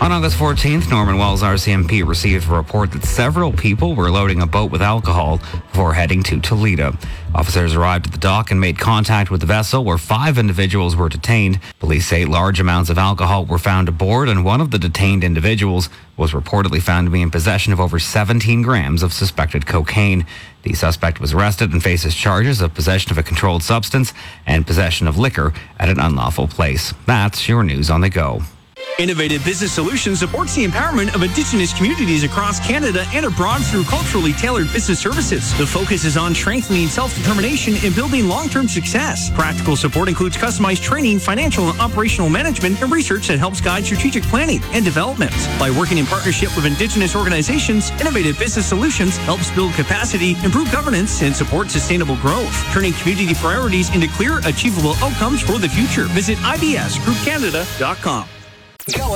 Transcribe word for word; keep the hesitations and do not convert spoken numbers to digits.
On August fourteenth, Norman Wells R C M P received a report that several people were loading a boat with alcohol before heading to Toledo. Officers arrived at the dock and made contact with the vessel, where five individuals were detained. Police say large amounts of alcohol were found aboard, and one of the detained individuals was reportedly found to be in possession of over seventeen grams of suspected cocaine. The suspect was arrested and faces charges of possession of a controlled substance and possession of liquor at an unlawful place. That's your news on the go. Innovative Business Solutions supports the empowerment of Indigenous communities across Canada and abroad through culturally tailored business services. The focus is on strengthening self-determination and building long-term success. Practical support includes customized training, financial and operational management, and research that helps guide strategic planning and development. By working in partnership with Indigenous organizations, Innovative Business Solutions helps build capacity, improve governance, and support sustainable growth, turning community priorities into clear, achievable outcomes for the future. Visit I B S group canada dot com. Go